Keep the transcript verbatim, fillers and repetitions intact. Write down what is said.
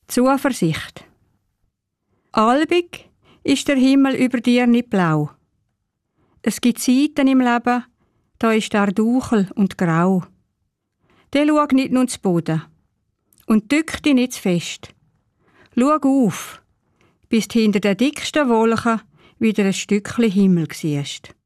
Zuversicht. Albig ist der Himmel über dir nicht blau. Es gibt Zeiten im Leben, da ist er duchel und grau. Dann schau nicht nur zu Boden und drück dich nicht zu fest. Schau auf, bis du hinter der dicksten Wolke wieder ein Stückchen Himmel siehst.